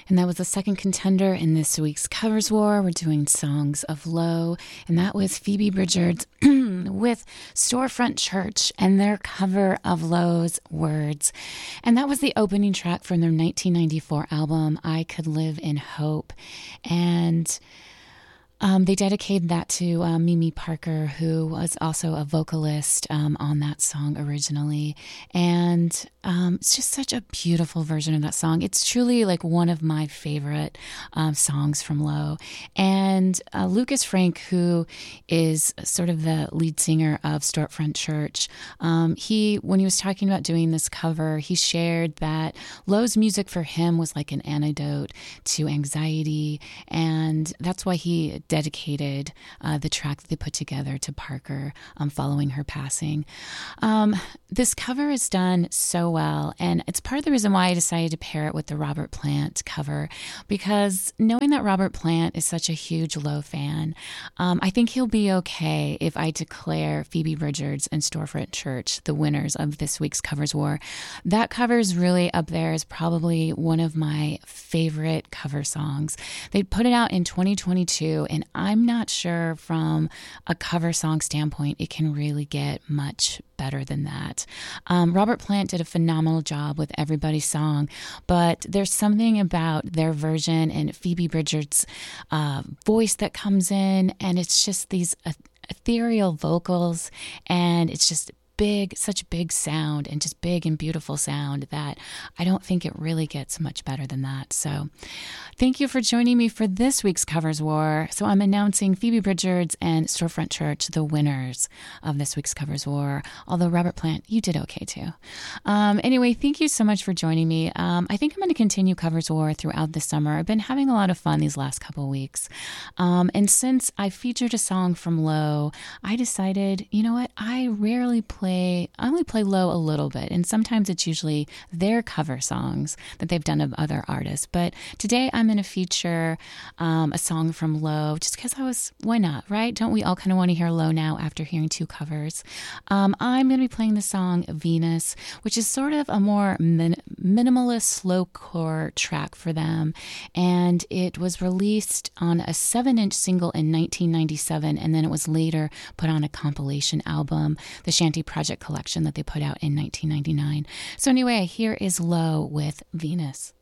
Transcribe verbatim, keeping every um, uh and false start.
And that was the second contender in this week's Covers War. We're doing Songs of Low, and that was Phoebe Bridgers with Storefront Church and their cover of Low's Words. And that was the opening track from their nineteen ninety-four album, I Could Live in Hope. And Um, they dedicated that to uh, Mimi Parker, who was also a vocalist um, on that song originally. And um, it's just such a beautiful version of that song. It's truly like one of my favorite um, songs from Low. And uh, Lucas Frank, who is sort of the lead singer of Storefront Church, um, he, when he was talking about doing this cover, he shared that Low's music for him was like an antidote to anxiety. And that's why he dedicated uh, the track that they put together to Parker um, following her passing. Um, this cover is done so well, and it's part of the reason why I decided to pair it with the Robert Plant cover, because knowing that Robert Plant is such a huge Low fan, um, I think he'll be okay if I declare Phoebe Bridgers and Storefront Church the winners of this week's Covers War. That cover is really up there as probably one of my favorite cover songs. They put it out in twenty twenty-two, and I'm not sure from a cover song standpoint it can really get much better than that. Um, Robert Plant did a phenomenal job with Everybody's Song, but there's something about their version and Phoebe Bridgers' uh, voice that comes in, and it's just these eth- ethereal vocals, and it's just big, such big sound, and just big and beautiful sound that I don't think it really gets much better than that. So thank you for joining me for this week's Covers War. So I'm announcing Phoebe Bridgers and Storefront Church the winners of this week's Covers War, although Robert Plant, you did okay too. Um, anyway, thank you so much for joining me. Um, I think I'm going to continue Covers War throughout the summer. I've been having a lot of fun these last couple of weeks. Um, and since I featured a song from Low, I decided, you know what, I rarely play I only play Low a little bit, and sometimes it's usually their cover songs that they've done of other artists. But today I'm going to feature um, a song from Low just because I was, why not, right? Don't we all kind of want to hear Low now after hearing two covers? Um, I'm going to be playing the song Venus, which is sort of a more min- minimalist slowcore track for them. And it was released on a seven-inch single in nineteen ninety-seven, and then it was later put on a compilation album, the Shanty Project collection that they put out in nineteen ninety-nine. So anyway, here is Low with Venus.